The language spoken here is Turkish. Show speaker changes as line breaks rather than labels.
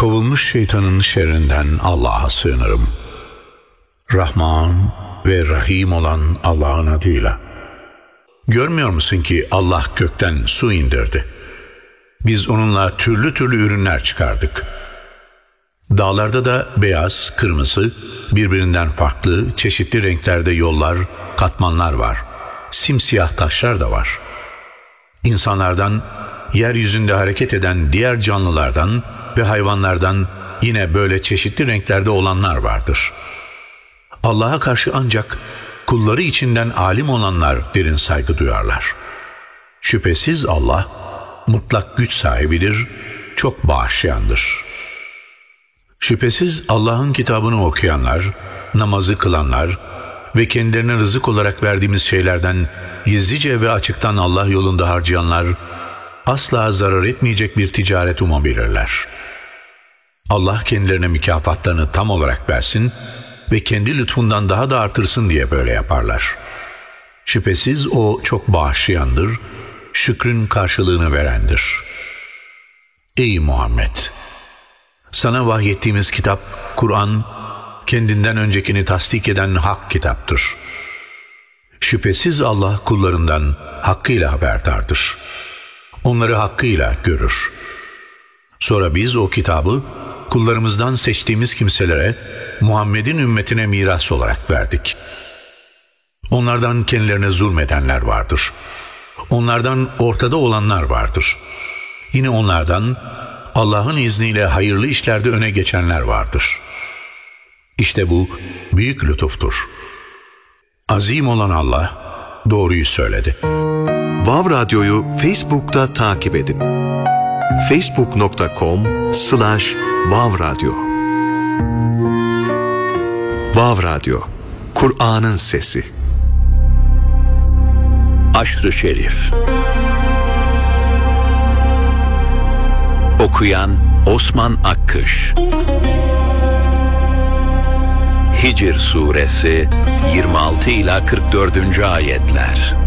Kovulmuş şeytanın şerrinden Allah'a sığınırım. Rahman ve Rahim olan Allah'ın adıyla. Görmüyor musun ki Allah gökten su indirdi? Biz onunla türlü türlü ürünler çıkardık. Dağlarda da beyaz, kırmızı, birbirinden farklı, çeşitli renklerde yollar, katmanlar var. Simsiyah taşlar da var. İnsanlardan, yeryüzünde hareket eden diğer canlılardan ve hayvanlardan yine böyle çeşitli renklerde olanlar vardır. Allah'a karşı ancak kulları içinden alim olanlar derin saygı duyarlar. Şüphesiz Allah mutlak güç sahibidir, çok bağışlayandır. Şüphesiz Allah'ın kitabını okuyanlar, namazı kılanlar ve kendilerine rızık olarak verdiğimiz şeylerden gizlice ve açıktan Allah yolunda harcayanlar asla zarar etmeyecek bir ticaret umabilirler. Allah kendilerine mükafatlarını tam olarak versin ve kendi lütfundan daha da artırsın diye böyle yaparlar. Şüphesiz O çok bağışlayandır, şükrün karşılığını verendir. Ey Muhammed! Sana vahyettiğimiz kitap, Kur'an, kendinden öncekini tasdik eden hak kitaptır. Şüphesiz Allah kullarından hakkıyla haberdardır. Onları hakkıyla görür. Sonra biz o kitabı kullarımızdan seçtiğimiz kimselere, Muhammed'in ümmetine miras olarak verdik. Onlardan kendilerine zulmedenler vardır. Onlardan ortada olanlar vardır. Yine onlardan Allah'ın izniyle hayırlı işlerde öne geçenler vardır. İşte bu büyük lütuftur. Azim olan Allah doğruyu söyledi.
Vav Radyo'yu Facebook'ta takip edin. facebook.com/Vav Radyo. Vav Radyo, Kur'an'ın sesi.
Aşr-ı Şerif. Okuyan Osman Akkış. Hicr Suresi 26 ila 44. ayetler.